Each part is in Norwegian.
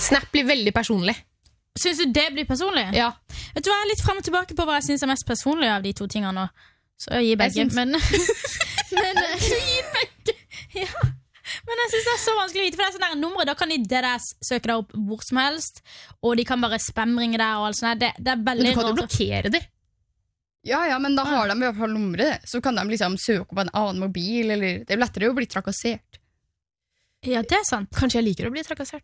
Snap blir veldig personlig. Synes du det blir personlig? Ja. Vet du hva, jeg er litt frem og tilbake på hva jeg synes er mest personlig av de to tingene nå. Så jeg gir begge, men du gir begge. Ja. Men jeg synes det er så vanskelig å vite, for det er sånne der numre, da kan de søke deg opp hvor som helst, og de kan bare spamringe deg og alt sånt. Det er veldig Men du kan jo blokkere det. Ja, men da har de i hvert fall nummeret. Så kan de liksom søke på en annen mobil, eller det er jo lettere å bli trakassert. Ja, det er sant. Kanskje jeg liker å bli trakassert.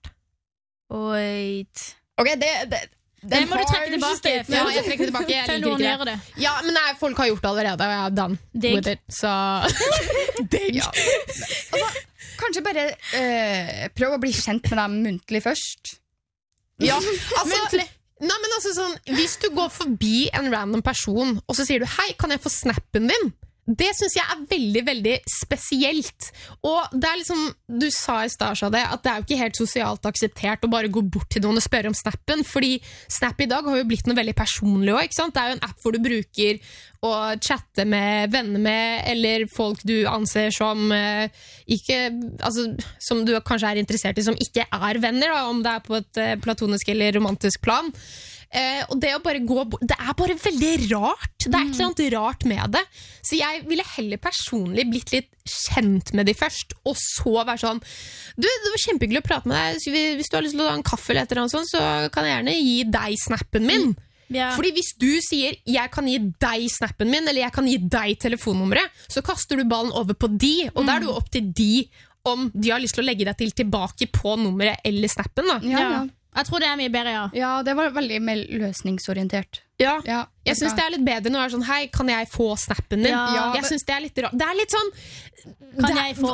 Wait. Ok, det må du trekke tilbake. Ja, jeg trekker tilbake. Jeg liker ikke det. Ja, men nei, folk har gjort det allerede, og jeg er done with it. Så digg. Ja. Altså, kanskje bare prøv å bli kjent med dem muntlig først. Ja, altså nei, men altså sånn, hvis du går forbi en random person, og så sier du, hei, kan jeg få snappen din? Det synes jeg er veldig, veldig spesielt. Og det er liksom, du sa i stad, at det er jo ikke helt sosialt akseptert å bare gå bort til noen og spørre om snappen, fordi Snap i dag har jo blitt noe veldig personlig også, ikke sant? Det er jo en app hvor du bruker å chatte med venner med, eller folk du anser som ikke, altså, som du kanskje er interessert i, som ikke er venner, da, om det er på et platonisk eller romantisk plan. Og det å bare gå bort, det er bare veldig rart. Det er et eller annet rart med det. Så jeg ville heller personlig blitt litt kjent med de først, og så være sånn, du, det var kjempehyggelig å prate med deg. Hvis du har lyst til å ha en kaffe eller et eller annet sånt, så kan jeg gjerne gi deg snappen min. Ja. Fordi hvis du sier jeg kan gi deg snappen min, eller jeg kan gi deg telefonnummeret, så kaster du ballen over på de, og da er det jo opp til de om de har lyst til å legge deg tilbake på nummeret eller snappen da. Ja. Jeg tror det er mye bedre, ja. Ja, det var veldig mer løsningsorientert. Ja, jeg synes det er litt bedre når det er sånn, hei, kan jeg få snappen din? Ja, jeg synes det er litt rart. Det er litt sånn... Kan jeg få?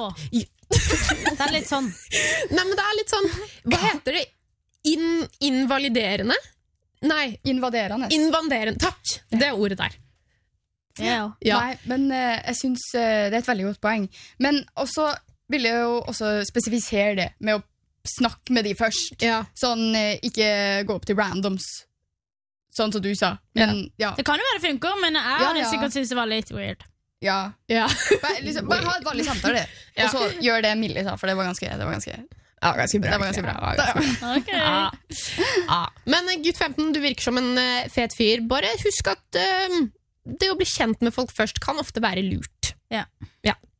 Det er litt sånn... Nei, men det er litt sånn... Hva heter det? Invaliderende? Nei. Invaderende. Takk, det er ordet der. Ja. Nei, men jeg synes det er et veldig godt poeng. Men også vil jeg jo også spesifisere det med å snakke med de først. Ja. Sånn, ikke gå opp til randoms. Sånn som du sa. Men, ja. Det kan jo være det funker, men jeg hadde sikkert synes det var litt weird. Ja. Bare ha et vanlig samtale, og så gjør det Millie sa, for det var ganske bra. Det var ganske bra. Okay. Men gutt 15, du virker som en fet fyr. Bare husk at det å bli kjent med folk først kan ofte være lurt. Ja.